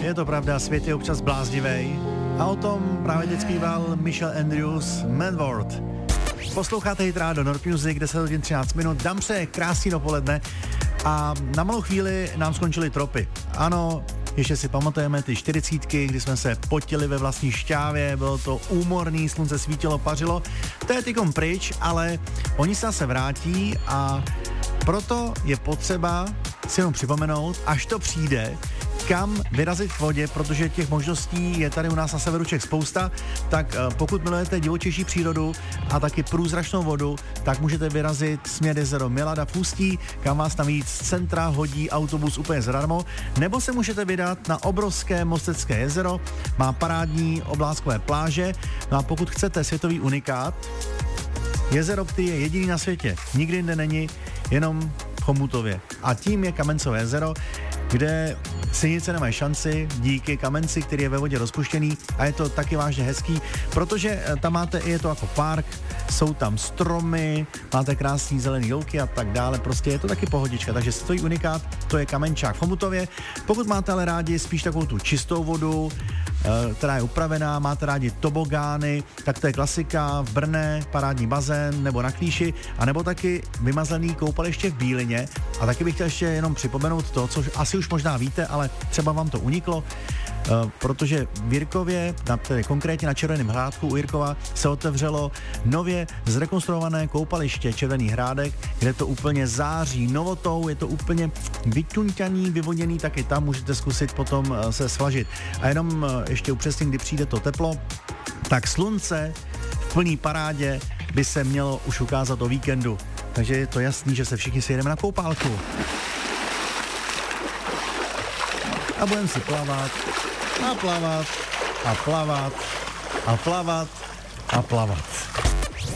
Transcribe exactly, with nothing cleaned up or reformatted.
je to pravda, svět je občas bláznivej. A o tom právě teď zpíval Michelle Andrews, Manworld. Posloucháte Hit Radio Nord Music, deset hodin třináct minut, dám se krásný dopoledne a na malou chvíli nám skončily tropy. Ano, ještě si pamatujeme ty čtyřicítky, kdy jsme se potili ve vlastní šťávě, bylo to úmorný, slunce svítilo, pařilo. To je tykom pryč, ale oni se zase vrátí a proto je potřeba si jenom připomenout, až to přijde, kam vyrazit k vodě, protože těch možností je tady u nás na severu Čech spousta, tak pokud milujete divočejší přírodu a taky průzračnou vodu, tak můžete vyrazit směr jezero Milada v Ústí, kam vás navíc z centra hodí autobus úplně zadarmo, nebo se můžete vydat na obrovské Mostecké jezero, má parádní oblázkové pláže, no a pokud chcete světový unikát, jezero Pty je jediný na světě, nikdy jinde není, jenom v Chomutově. A tím je Kamencové jezero, kde Synice nemají šanci díky kamenci, který je ve vodě rozpuštěný a je to taky vážně hezký, protože tam máte, je to jako park, jsou tam stromy, máte krásný zelený louky a tak dále, prostě je to taky pohodička, takže stojí unikát, to je Kamenčák v Chomutově. Pokud máte ale rádi spíš takovou tu čistou vodu, která je upravená, máte rádi tobogány, tak to je klasika v Brně, parádní bazén, nebo na Klíši, a nebo taky vymazlený koupaliště v Bílině. A taky bych chtěl ještě jenom připomenout to, co asi už možná víte, ale třeba vám to uniklo, protože v Jirkově, tedy konkrétně na Červeném Hrádku u Jirkova, se otevřelo nově zrekonstruované koupaliště Červený Hrádek, kde to úplně září novotou, je to úplně vyťunťaný, vyvoněný, taky tam můžete zkusit potom se svlažit. A jenom ještě upřesně, kdy přijde to teplo, tak slunce v plný parádě by se mělo už ukázat o víkendu. Takže je to jasný, že se všichni sjedeme na koupálku. A budeme si plavat a plavat a plavat a plavat a plavat.